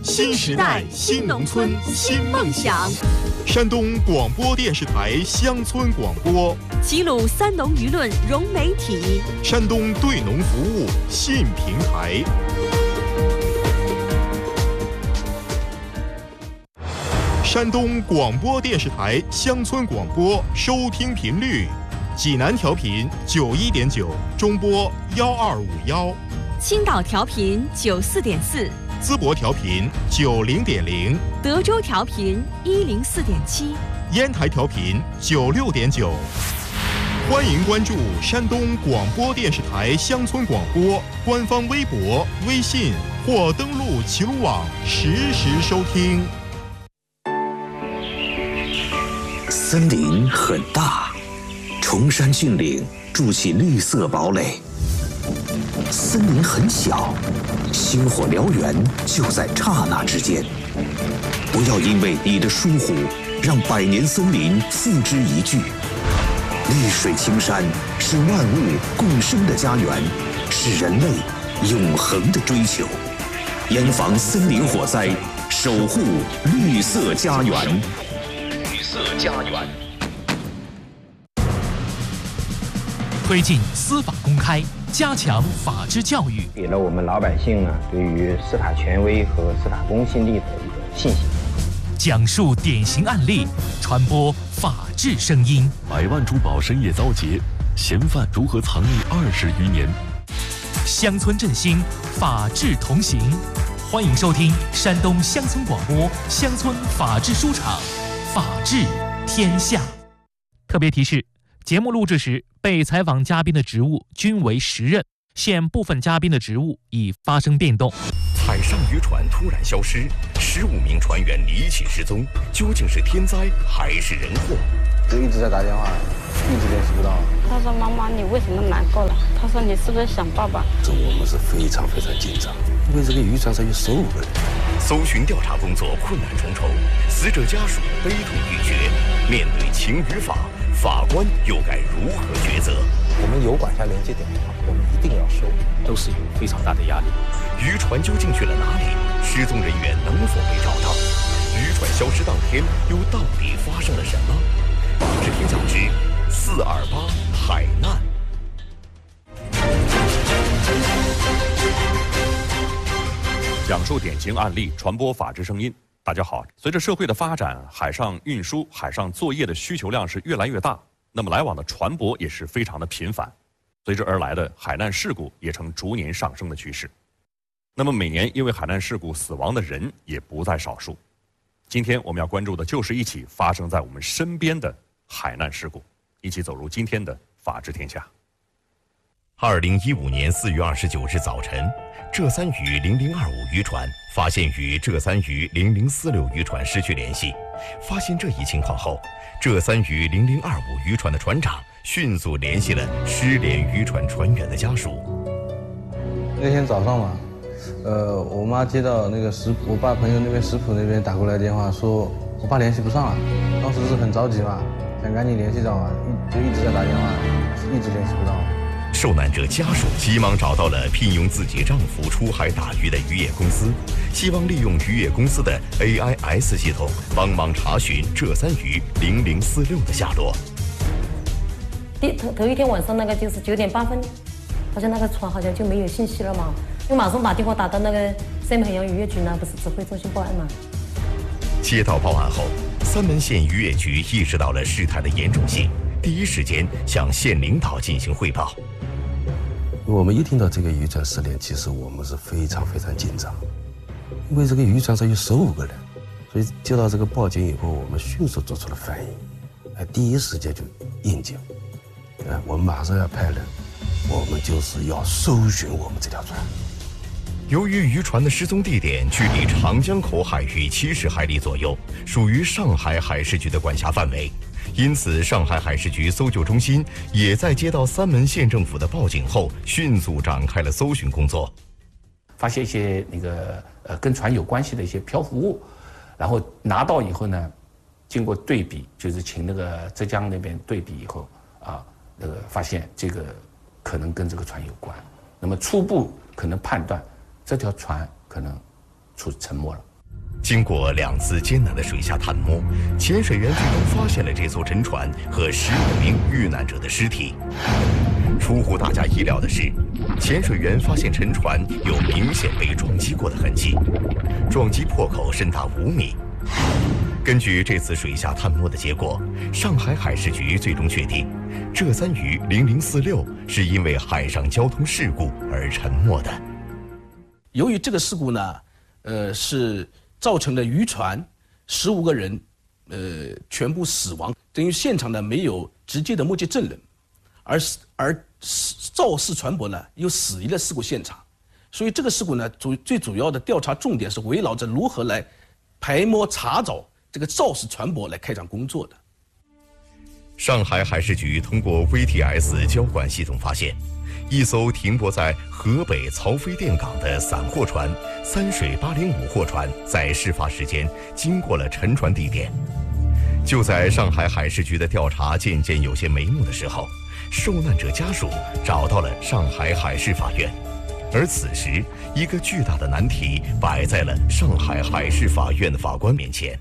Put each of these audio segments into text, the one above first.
新时代新农村新梦想。山东广播电视台乡村广播， 齐鲁三农舆论融媒体， 山东对农服务新平台。山东广播电视台乡村广播收听频率：济南调频91.9，中波1251； 青岛调频94.4， 淄博调频90.0， 德州调频104.7， 烟台调频96.9。欢迎关注山东广播电视台乡村广播官方微博、微信，或登录齐鲁网实时收听。 森林很大，崇山峻岭筑起绿色堡垒；森林很小，星火燎原就在刹那之间。不要因为你的疏忽，让百年森林付之一炬。绿水青山是万物共生的家园，是人类永恒的追求。严防森林火灾，守护绿色家园。绿色家园。 推进司法公开，加强法治教育， 给了我们老百姓呢对于司法权威和司法公信力的一个信心。 讲述典型案例，传播法治声音。 100万珠宝深夜遭劫，嫌犯如何藏匿20余年？ 乡村振兴，法治同行。欢迎收听山东乡村广播乡村法治书场，法治天下。特别提示：节目录制时，被采访嘉宾的职务均为实任，现部分嘉宾的职务已发生变动。 海上渔船突然消失，15名船员离奇失踪，究竟是天灾还是人祸？ 就一直在打电话，一直联系不到。 他说：“妈妈，你为什么难过了？”他说：“你是不是想爸爸？” 我们是非常紧张，因为这个渔船上有15个人。 搜寻调查工作困难重重，死者家属悲痛欲绝。面对情与法，法官又该如何抉择？ 我们有管辖联系电话，我们一定要收， 都是有非常大的压力。 渔船究竟去了哪里？失踪人员能否被找到？渔船消失当天又到底发生了什么？法治天下之428海难。 讲述典型案例，传播法治声音。大家好，随着社会的发展，海上运输、海上作业的需求量是越来越大，那么来往的船舶也是非常的频繁，随之而来的海难事故也呈逐年上升的趋势。那么每年因为海难事故死亡的人也不在少数。今天我们要关注的就是一起发生在我们身边的海难事故，一起走入今天的法治天下。 2015年4月29日早晨，浙三渔0025渔船发现与浙三渔0046渔船失去联系。发现这一情况后，浙三渔0025渔船的船长迅速联系了失联渔船船员的家属。 那天早上嘛，我妈接到那个我爸朋友那边食谱那边打过来电话，说我爸联系不上了。当时是很着急嘛，想赶紧联系到嘛，就一直在打电话，一直联系不到。 受难者家属急忙找到了聘用自己丈夫出海打鱼的渔业公司，希望利用渔业公司的 AIS 系统帮忙查询浙三渔0046的下落。 头一天晚上那个就是9点8分，好像那个船好像就没有信息了嘛，就马上打电话打到那个深海洋渔业局呢，不是指挥中心报案嘛。 接到报案后，三门县渔业局意识到了事态的严重性，第一时间向县领导进行汇报。 我们一听到这个渔船失联，其实我们是非常紧张，因为这个渔船上有15个人，所以接到这个报警以后，我们迅速做出了反应，第一时间就应警，我们马上要派人，我们就是要搜寻我们这条船。 由于渔船的失踪地点距离长江口海域70海里左右，属于上海海事局的管辖范围，因此上海海事局搜救中心也在接到三门县政府的报警后，迅速展开了搜寻工作。 发现一些跟船有关系的一些漂浮物，然后拿到以后呢，经过对比，就是请那个浙江那边对比以后发现这个可能跟这个船有关，那么初步可能判断这条船可能沉没了。 经过2次艰难的水下探摸，潜水员最终发现了这艘沉船和15名遇难者的尸体。出乎大家意料的是，潜水员发现沉船有明显被撞击过的痕迹，撞击破口深达5米。根据这次水下探摸的结果，上海海事局最终确定，浙三鱼0046是因为海上交通事故而沉没的。 由于这个事故呢，是造成了渔船15个人，全部死亡，等于现场呢没有直接的目击证人，而肇事船舶呢又驶离了事故现场，所以这个事故呢最主要的调查重点是围绕着如何来排摸查找这个肇事船舶来开展工作的。 上海海事局通过 VTS 交管系统发现，一艘停泊在河北曹妃甸港的散货船三水805货船在事发时间经过了沉船地点。就在上海海事局的调查渐渐有些眉目的时候，受难者家属找到了上海海事法院，而此时一个巨大的难题摆在了上海海事法院的法官面前。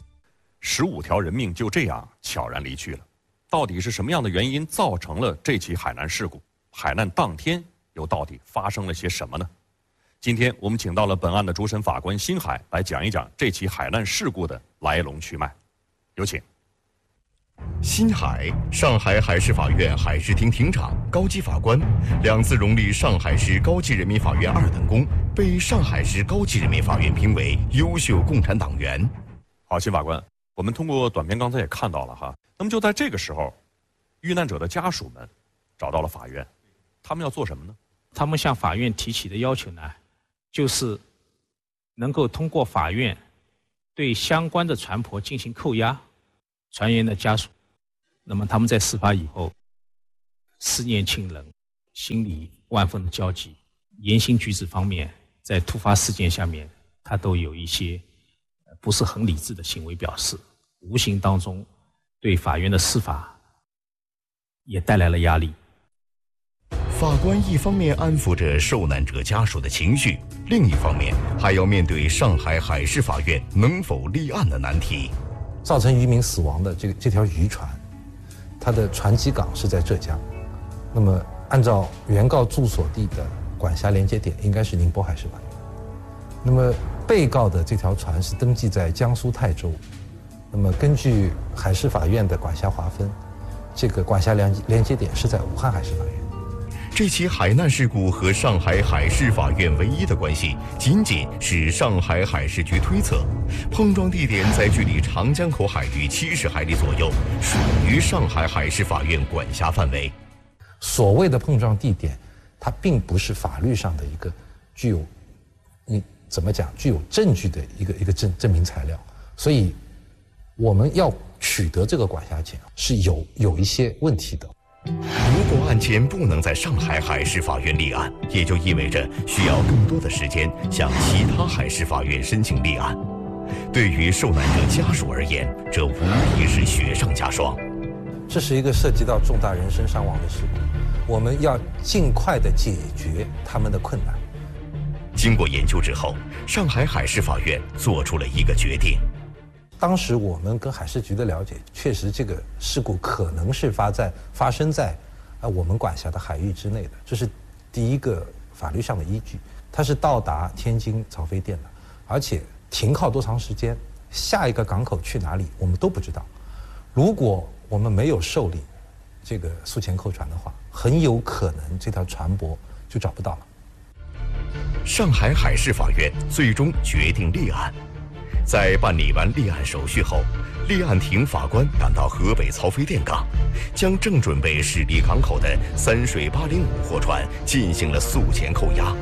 15条人命就这样悄然离去了，到底是什么样的原因造成了这起海难事故？海难当天又到底发生了些什么呢？今天我们请到了本案的主审法官辛海来讲一讲这起海难事故的来龙去脉。有请。 辛海，上海海事法院海事厅厅长、高级法官，2次荣立上海市高级人民法院2等功，被上海市高级人民法院评为优秀共产党员。 好，辛法官，我们通过短片刚才也看到了哈，那么就在这个时候，遇难者的家属们找到了法院，他们要做什么呢？ 他们向法院提起的要求呢，就是能够通过法院对相关的船舶进行扣押，船员的家属，那么他们在事发以后思念亲人，心里万分的焦急，言行举止方面在突发事件下面他都有一些不是很理智的行为表示，无形当中对法院的司法也带来了压力。 法官一方面安抚着受难者家属的情绪，另一方面还要面对上海海事法院能否立案的难题。 造成渔民死亡的这条渔船，它的船基港是在浙江，那么按照原告住所地的管辖连接点应该是宁波海事法院。那么被告的这条船是登记在江苏泰州，那么根据海事法院的管辖划分，这个管辖连接点是在武汉海事法院。 这起海难事故和上海海事法院唯一的关系，仅仅是上海海事局推测，碰撞地点在距离长江口海域70海里左右，属于上海海事法院管辖范围。 所谓的碰撞地点，它并不是法律上的一个具有，具有证据的一个证明材料，所以我们要取得这个管辖权是有一些问题的。 如果案件不能在上海海事法院立案，也就意味着需要更多的时间向其他海事法院申请立案。对于受难者家属而言，这无疑是雪上加霜。 这是一个涉及到重大人身伤亡的事故，我们要尽快地解决他们的困难。 经过研究之后，上海海事法院做出了一个决定。 当时我们跟海事局的了解，确实这个事故可能是发生在我们管辖的海域之内的，这是第一个法律上的依据。它是到达天津曹妃甸的，而且停靠多长时间，下一个港口去哪里，我们都不知道。如果我们没有受理这个诉前扣船的话，很有可能这条船舶就找不到了。 上海海事法院最终决定立案。在办理完立案手续后，立案庭法官赶到河北曹妃甸港，将正准备驶离港口的三水805货船进行了诉前扣押。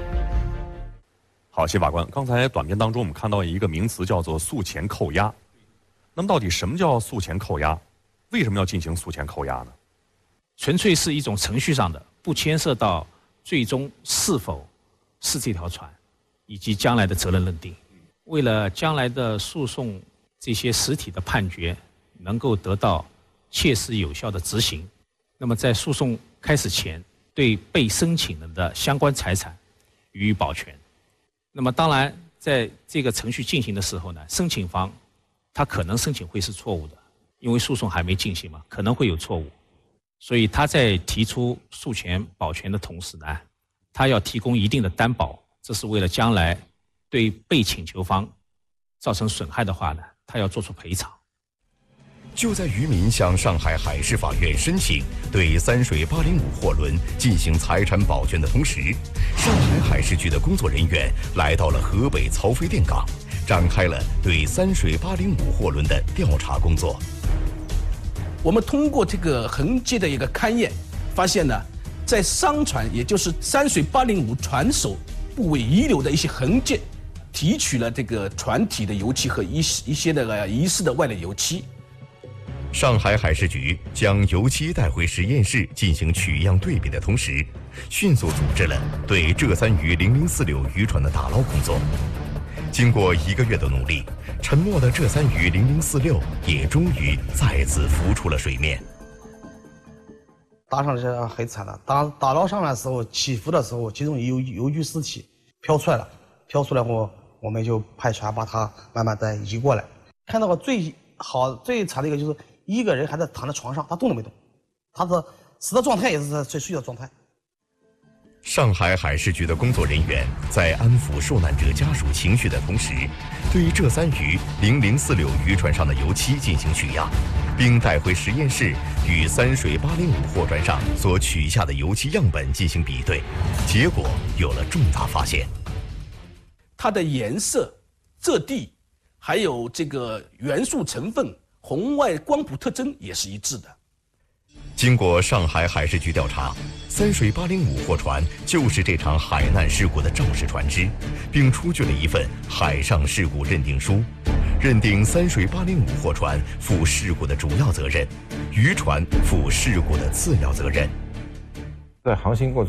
好，谢法官，刚才短片当中我们看到一个名词叫做诉前扣押，那么到底什么叫诉前扣押？为什么要进行诉前扣押呢？ 纯粹是一种程序上的，不牵涉到最终是否是这条船以及将来的责任认定。为了将来的诉讼这些实体的判决能够得到切实有效的执行，那么在诉讼开始前，对被申请人的相关财产予以保全。那么当然， 在这个程序进行的时候呢，申请方他可能申请会是错误的，因为诉讼还没进行嘛，可能会有错误，所以他在提出诉权保全的同时呢，他要提供一定的担保，这是为了将来对被请求方造成损害的话呢，他要做出赔偿。 就在渔民向上海海事法院申请对三水805货轮进行财产保全的同时，上海海事局的工作人员来到了河北曹妃甸港，展开了对三水805货轮的调查工作。 我们通过这个痕迹的一个勘验，发现呢，在商船也就是三水805船首部位遗留的一些痕迹，提取了这个船体的油漆和一些的疑似的外的油漆。 上海海事局将油漆带回实验室进行取样对比的同时，迅速组织了对浙三渔0046渔船的打捞工作。经过1个月的努力，沉没的浙三渔0046也终于再次浮出了水面。 搭上去很惨了，打捞上来的时候，起伏的时候，其中有具尸体飘出来了，飘出来后，我们就派船把它慢慢再移过来。看到最惨的一个就是一个人还在躺在床上，他动都没动，他的死的状态也是在睡的状态。 上海海事局的工作人员在安抚受难者家属情绪的同时，对浙三渔0046渔船上的油漆进行取样，并带回实验室与三水805货船上所取下的油漆样本进行比对，结果有了重大发现。 它的颜色、质地，还有这个元素成分、红外光谱特征也是一致的。 经过上海海事局调查，三水805货船就是这场海难事故的肇事船只，并出具了一份海上事故认定书，认定三水805货船负事故的主要责任，渔船负事故的次要责任。 在航行过程